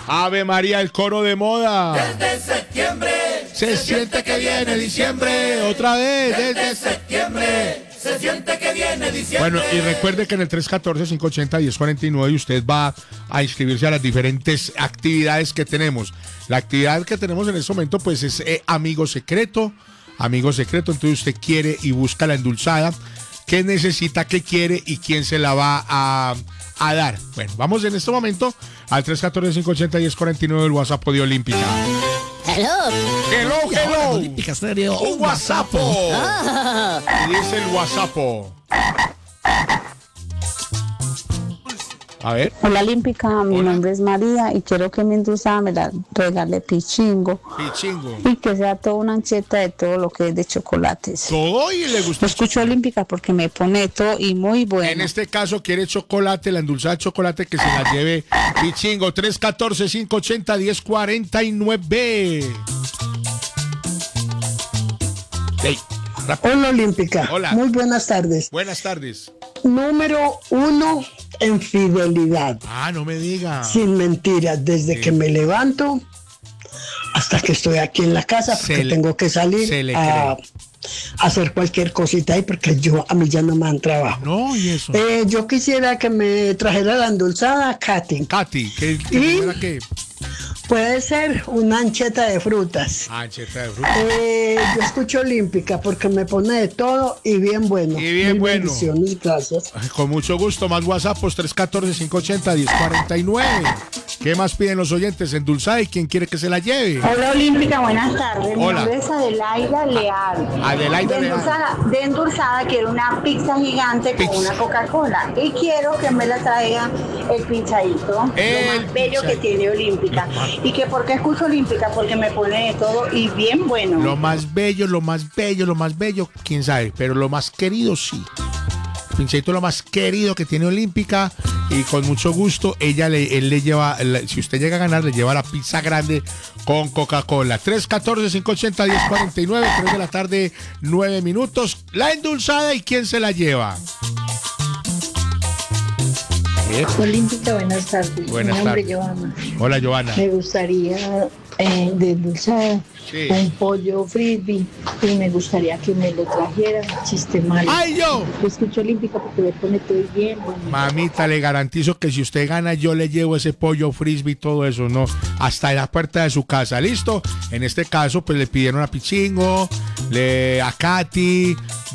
Ave María, el coro de moda. Desde septiembre Se siente que viene diciembre. Otra vez, desde septiembre se siente que viene diciembre. Bueno, y recuerde que en el 314-580-1049 usted va a inscribirse a las diferentes actividades que tenemos. La actividad que tenemos en este momento pues es Amigo Secreto. Amigo Secreto, entonces usted quiere y busca la endulzada. ¿Qué necesita, qué quiere y quién se la va a dar? Bueno, vamos en este momento al 314-580-1049 del WhatsApp de Olímpica. Hello. Hello. Olímpica Stereo. Un WhatsApp. Y dice el WhatsApp. A ver. Hola Olímpica, mi Hola. nombre es María y quiero que mi endulzada me la regale Pichingo Pichingo. y que sea toda una ancheta de todo lo que es de chocolates. Todo y le gusta. Lo escucho Olímpica porque me pone todo y muy bueno. En este caso quiere chocolate, la endulzada de chocolate que se la lleve Pichingo. 314-580-1049. Hey, Hola Olímpica. Hola. Muy buenas tardes. buenas tardes. Número 1 en fidelidad. Ah, no me diga. Sin mentiras, desde que me levanto hasta que estoy aquí en la casa, porque tengo que se salir le a hacer cualquier cosita ahí, porque a mí ya no me dan trabajo. No, y eso. Yo quisiera que me trajera la endulzada Katy. Katy, ¿qué qué? Puede ser una ancheta de frutas. Ancheta de fruta. Yo escucho Olímpica porque me pone de todo y bien bueno. Y bien Mil bueno. bendiciones, gracias. Ay, con mucho gusto, más WhatsApp, 314-580-1049. ¿Qué más piden los oyentes? Endulzada y quién quiere que se la lleve. Hola Olímpica, buenas tardes. Mi Hola. nombre es Adelaida Leal. Adelaida Leal. De endulzada quiero una pizza gigante con Pizza. una Coca-Cola y quiero que me la traiga el pinchadito, lo El más bello que pinchadito. tiene Olímpica. Y que porque escucho Olímpica, porque me pone de todo y bien bueno. Lo más bello, quién sabe, pero lo más querido sí. Pinchadito lo más querido que tiene Olímpica y con mucho gusto él le lleva, si usted llega a ganar, le lleva la pizza grande con Coca-Cola. 314-580-1049, 3 de la tarde, 9 minutos. La endulzada y quién se la lleva. Olímpica, buenas tardes. Buenas Mi nombre tardes. es Joana. Hola, Giovanna. Me gustaría de endulzada Sí. un pollo frisbee y me gustaría que me lo trajeran chiste malo. ¡Ay, yo! Yo escucho Olímpica porque me pone todo bien. Bueno. Mamita, le garantizo que si usted gana, yo le llevo ese pollo frisbee y todo eso, ¿no? Hasta la puerta de su casa, ¿listo? En este caso, pues le pidieron a Pichingo, a Katy,